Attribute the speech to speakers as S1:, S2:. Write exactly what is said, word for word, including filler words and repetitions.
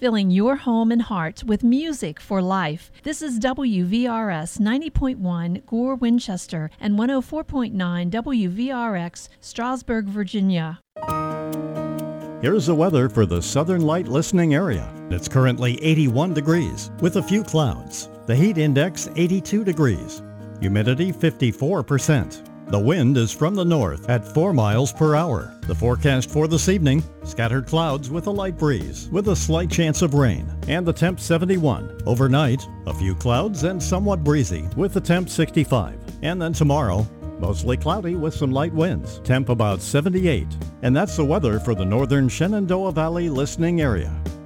S1: filling your home and heart with music for life. This is W V R S ninety point one Gore, Winchester, and one oh four point nine W V R X, Strasburg, Virginia.
S2: Here's the weather for the Southern Light listening area. It's currently eighty-one degrees with a few clouds. The heat index eighty-two degrees. Humidity fifty-four percent. The wind is from the north at four miles per hour. The forecast for this evening, scattered clouds with a light breeze with a slight chance of rain. And the temp seventy-one. Overnight, a few clouds and somewhat breezy with the temp sixty-five. And then tomorrow, mostly cloudy with some light winds. Temp about seventy-eight. And that's the weather for the northern Shenandoah Valley listening area.